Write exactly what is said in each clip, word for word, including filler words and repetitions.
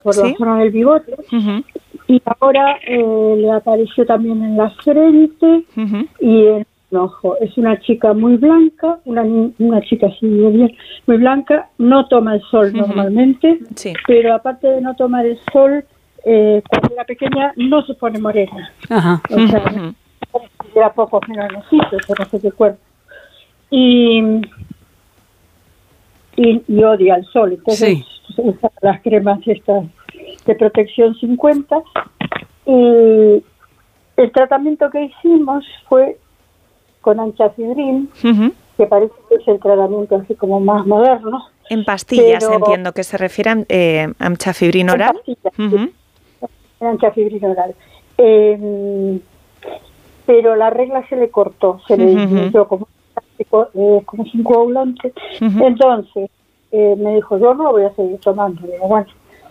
por ¿Sí? la zona del bigote. Uh-huh. Y ahora eh, le apareció también en la frente Uh-huh. y en el ojo. Es una chica muy blanca, una, una chica así bien, muy blanca, no toma el sol Uh-huh. normalmente, Sí. pero aparte de no tomar el sol, eh, cuando era pequeña no se pone morena. Ajá. O sea, Uh-huh. era poco melanocito, no sé qué cuerpo. Y, y, y odia el sol, entonces Sí. se usan las cremas estas de protección cincuenta. Y el tratamiento que hicimos fue con anchafibrin, Uh-huh. que parece que es el tratamiento así como más moderno. En pastillas, pero, entiendo que se refiere a eh, amchafibrin oral. En pastillas, Uh-huh. sí, en anchafibrin oral. Eh, pero la regla se le cortó, se le disminuyó, uh-huh, como, eh, como sin coagulante. Uh-huh. Entonces, eh, me dijo, yo no voy a seguir tomando. Digo, bueno.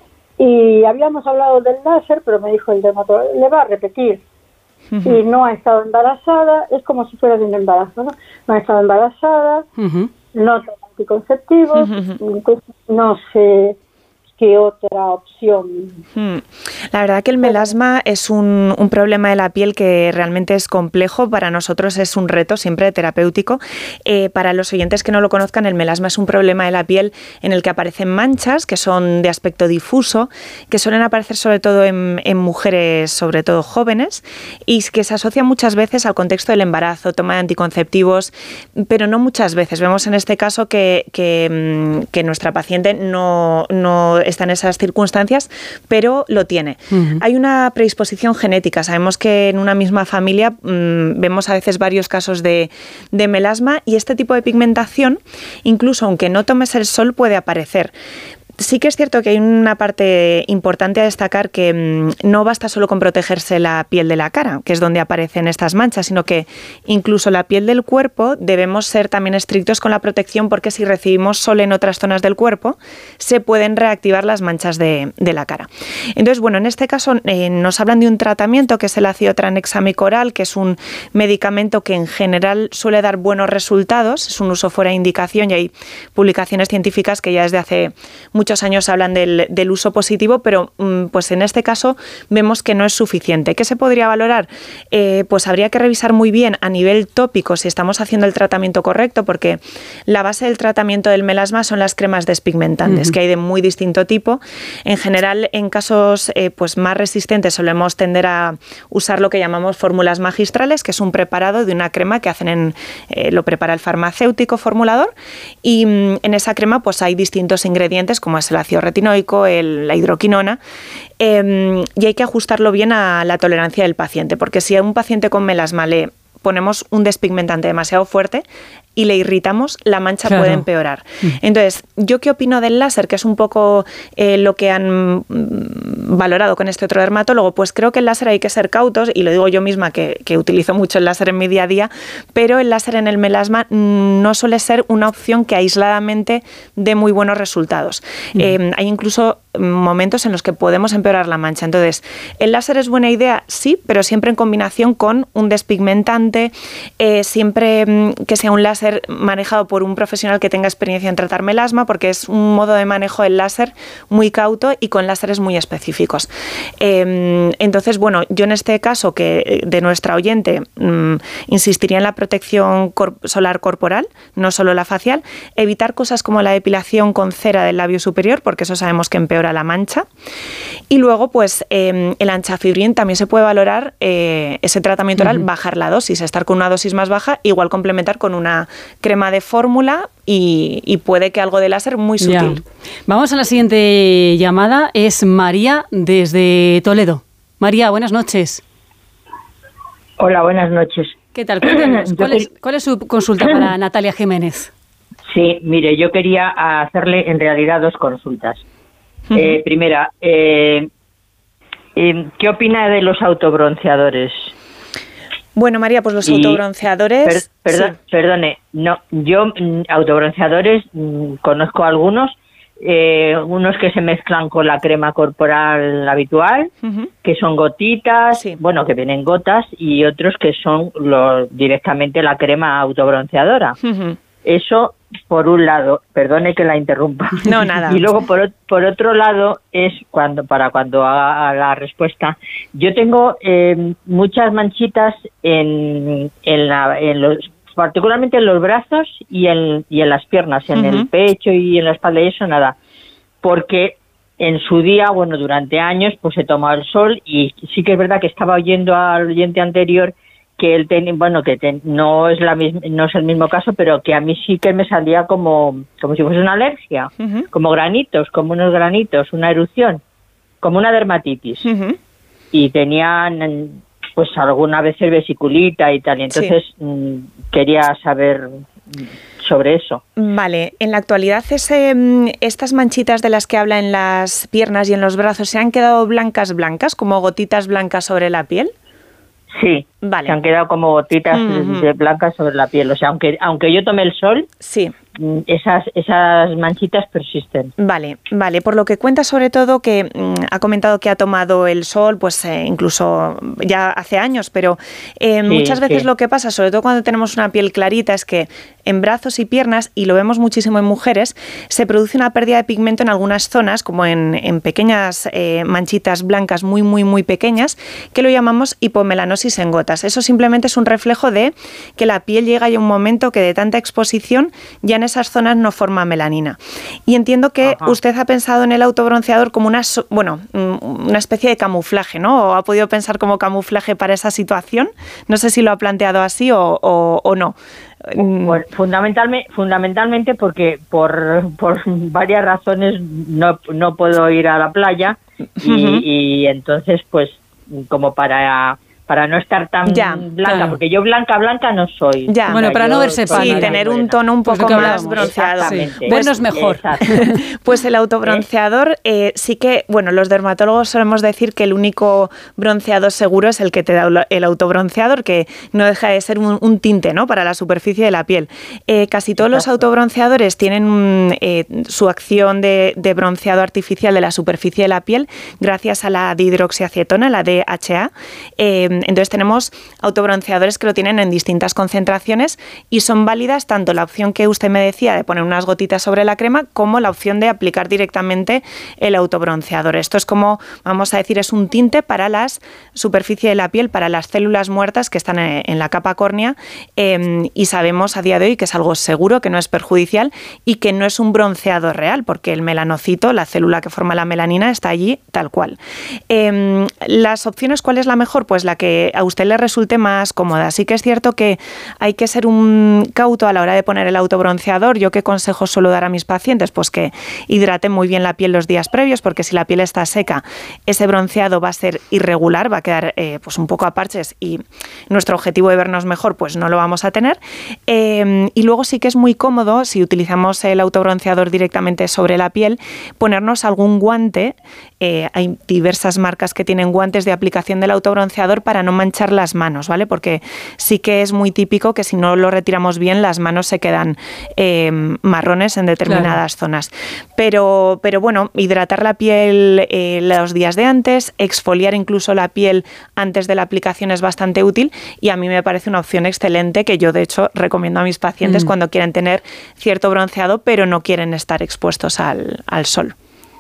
Y habíamos hablado del láser, pero me dijo el dermatólogo, le va a repetir. Uh-huh. Y no ha estado embarazada, es como si fuera de un embarazo, ¿no? No ha estado embarazada, uh-huh, no toma anticonceptivos, uh-huh, entonces no sé qué otra opción. Hmm. La verdad que el melasma es un, un problema de la piel que realmente es complejo. Para nosotros es un reto siempre terapéutico. Eh, para los oyentes que no lo conozcan, el melasma es un problema de la piel en el que aparecen manchas que son de aspecto difuso, que suelen aparecer sobre todo en, en mujeres, sobre todo jóvenes, y que se asocian muchas veces al contexto del embarazo, toma de anticonceptivos, pero no muchas veces. Vemos en este caso que, que, que nuestra paciente no, no está en esas circunstancias, pero lo tiene. Uh-huh. Hay una predisposición genética. Sabemos que en una misma familia mmm, vemos a veces varios casos de, de melasma, y este tipo de pigmentación, incluso aunque no tomes el sol, puede aparecer. Sí que es cierto que hay una parte importante a destacar, que mmm, no basta solo con protegerse la piel de la cara, que es donde aparecen estas manchas, sino que incluso la piel del cuerpo debemos ser también estrictos con la protección, porque si recibimos sol en otras zonas del cuerpo se pueden reactivar las manchas de, de la cara. Entonces, bueno, en este caso eh, nos hablan de un tratamiento que es el ácido tranexámico oral, que es un medicamento que en general suele dar buenos resultados, es un uso fuera de indicación, y hay publicaciones científicas que ya desde hace mucho años hablan del, del uso positivo, pero pues en este caso vemos que no es suficiente. ¿Qué se podría valorar? Eh, pues habría que revisar muy bien a nivel tópico si estamos haciendo el tratamiento correcto, porque la base del tratamiento del melasma son las cremas despigmentantes, uh-huh, que hay de muy distinto tipo. En general, en casos eh, pues más resistentes solemos tender a usar lo que llamamos fórmulas magistrales, que es un preparado de una crema que hacen en, eh, lo prepara el farmacéutico formulador, y mm, en esa crema pues hay distintos ingredientes como es el ácido retinoico, el, la hidroquinona, eh, y hay que ajustarlo bien a la tolerancia del paciente, porque si a un paciente con melasma le ponemos un despigmentante demasiado fuerte y le irritamos, la mancha, claro, puede empeorar. Entonces, ¿yo qué opino del láser? Que es un poco eh, lo que han valorado con este otro dermatólogo. Pues creo que el láser hay que ser cautos, y lo digo yo misma que, que utilizo mucho el láser en mi día a día, pero el láser en el melasma no suele ser una opción que aisladamente dé muy buenos resultados. Uh-huh. Eh, hay incluso momentos en los que podemos empeorar la mancha. Entonces, ¿el láser es buena idea? Sí, pero siempre en combinación con un despigmentante, eh, siempre que sea un láser manejado por un profesional que tenga experiencia en tratar melasma, porque es un modo de manejo del láser muy cauto y con láseres muy específicos. Eh, entonces, bueno, yo en este caso que de nuestra oyente mmm, insistiría en la protección cor- solar corporal, no solo la facial, evitar cosas como la depilación con cera del labio superior, porque eso sabemos que empeora la mancha, y luego pues eh, el anchafibrin también se puede valorar, eh, ese tratamiento oral, uh-huh, bajar la dosis, estar con una dosis más baja, igual complementar con una crema de fórmula, y, y puede que algo de láser muy sutil. Ya. Vamos a la siguiente llamada, es María desde Toledo. María, buenas noches. Hola, buenas noches. ¿Qué tal? Cuéntanos, ¿cuál es, ¿cuál es su consulta para Natalia Jiménez? Sí, mire, yo quería hacerle en realidad dos consultas. Uh-huh. Eh, primera, eh, eh, ¿qué opina de los autobronceadores? Bueno, María, pues los y, autobronceadores... Per, perdón, sí. Perdone, no, yo autobronceadores mmm, conozco algunos, eh, unos que se mezclan con la crema corporal habitual, uh-huh, que son gotitas, sí, bueno, que vienen gotas, y otros que son lo, directamente la crema autobronceadora. Uh-huh. Eso por un lado, perdone que la interrumpa. No, nada. Y luego por, por otro lado es cuando para cuando haga la respuesta. Yo tengo eh, muchas manchitas en, en, la, en los, particularmente en los brazos y en, y en las piernas, en uh-huh. el pecho y en la espalda y eso nada. Porque en su día, bueno, durante años, pues he tomado el sol y sí que es verdad que estaba oyendo al oyente anterior que él tenía, bueno, que ten, no es la misma, no es el mismo caso, pero que a mí sí que me salía como, como si fuese una alergia, uh-huh. como granitos, como unos granitos, una erupción, como una dermatitis. Uh-huh. Y tenían, pues alguna vez vesiculita y tal, y entonces sí. mmm, quería saber sobre eso. Vale, en la actualidad ese, estas manchitas de las que habla en las piernas y en los brazos, ¿se han quedado blancas blancas, como gotitas blancas sobre la piel? Sí, vale. Se han quedado como gotitas uh-huh. de blancas sobre la piel. O sea, aunque aunque yo tome el sol, sí. esas esas manchitas persisten. Vale, vale. Por lo que cuenta sobre todo que mmm, ha comentado que ha tomado el sol, pues eh, incluso ya hace años, pero eh, sí, muchas veces sí. lo que pasa, sobre todo cuando tenemos una piel clarita, es que en brazos y piernas, y lo vemos muchísimo en mujeres, se produce una pérdida de pigmento en algunas zonas, como en, en pequeñas eh, manchitas blancas muy, muy, muy pequeñas, que lo llamamos hipomelanosis en gotas. Eso simplemente es un reflejo de que la piel llega ya a un momento que de tanta exposición ya en esas zonas no forma melanina. Y entiendo que Ajá. usted ha pensado en el autobronceador como una, bueno, una especie de camuflaje, ¿no? ¿O ha podido pensar como camuflaje para esa situación? No sé si lo ha planteado así o, o, o no. Pues fundamentalmente, fundamentalmente porque por, por varias razones no, no puedo ir a la playa y, uh-huh. y entonces pues como para... para no estar tan ya, blanca, claro. porque yo blanca, blanca no soy. Ya. Bueno, para no verse pálida. Sí, tener un tono un poco pues más bronceado. Sí. Bueno, es mejor. Pues el autobronceador eh, sí que, bueno, los dermatólogos solemos decir que el único bronceado seguro es el que te da el autobronceador, que no deja de ser un, un tinte, ¿no?, para la superficie de la piel. Eh, casi todos Exacto. los autobronceadores tienen eh, su acción de, de bronceado artificial de la superficie de la piel gracias a la dihidroxiacetona, la D H A. Eh, Entonces tenemos autobronceadores que lo tienen en distintas concentraciones y son válidas tanto la opción que usted me decía de poner unas gotitas sobre la crema como la opción de aplicar directamente el autobronceador. Esto es como, vamos a decir, es un tinte para la superficie de la piel, para las células muertas que están en la capa córnea eh, y sabemos a día de hoy que es algo seguro, que no es perjudicial y que no es un bronceado real porque el melanocito, la célula que forma la melanina, está allí tal cual. Eh, las opciones, ¿cuál es la mejor? Pues la que a usted le resulte más cómoda. Sí que es cierto que hay que ser un cauto a la hora de poner el autobronceador. ¿Yo qué consejos suelo dar a mis pacientes? Pues que hidraten muy bien la piel los días previos, porque si la piel está seca, ese bronceado va a ser irregular, va a quedar eh, pues un poco a parches y nuestro objetivo de vernos mejor pues no lo vamos a tener. Eh, y luego sí que es muy cómodo, si utilizamos el autobronceador directamente sobre la piel, ponernos algún guante. Eh, hay diversas marcas que tienen guantes de aplicación del autobronceador para no manchar las manos, ¿vale? Porque sí que es muy típico que si no lo retiramos bien, las manos se quedan eh, marrones en determinadas claro. zonas. Pero, pero bueno, hidratar la piel eh, los días de antes, exfoliar incluso la piel antes de la aplicación es bastante útil y a mí me parece una opción excelente que yo de hecho recomiendo a mis pacientes mm. cuando quieren tener cierto bronceado pero no quieren estar expuestos al, al sol.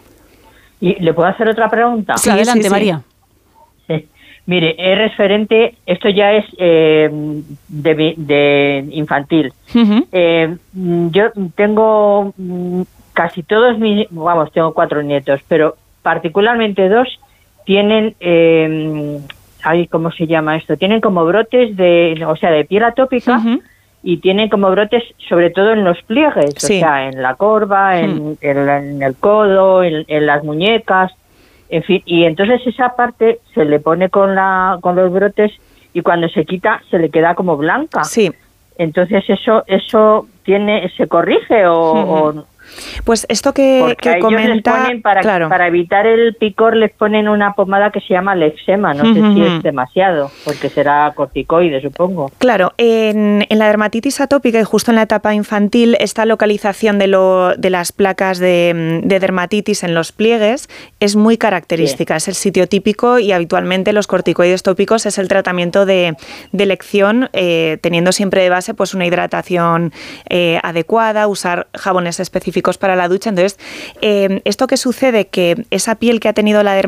¿Y le puedo hacer otra pregunta? Sí, adelante, sí, sí. María. Sí. Mire, es referente, esto ya es eh, de, de infantil. Uh-huh. Eh, yo tengo casi todos mis, vamos, tengo cuatro nietos, pero particularmente dos tienen, eh, ay, ¿cómo se llama esto? Tienen como brotes de, o sea, de piel atópica. Uh-huh. Y tienen como brotes sobre todo en los pliegues, sí. o sea, en la corva, en, hmm. en, en el codo, en, en las muñecas, en fin. Y entonces esa parte se le pone con la con los brotes y cuando se quita se le queda como blanca. Sí. Entonces eso eso tiene se corrige o, hmm. o Pues esto que, que comenta, ponen para, claro. para evitar el picor les ponen una pomada que se llama Lexema, no uh-huh. sé si es demasiado, porque será corticoide, supongo. Claro, en, en la dermatitis atópica y justo en la etapa infantil, esta localización de, lo, de las placas de, de dermatitis en los pliegues es muy característica, sí. es el sitio típico y habitualmente los corticoides tópicos es el tratamiento de, de elección, eh, teniendo siempre de base pues una hidratación eh, adecuada, usar jabones específicos para la ducha. Entonces, eh, esto que sucede, que esa piel que ha tenido la dermatitis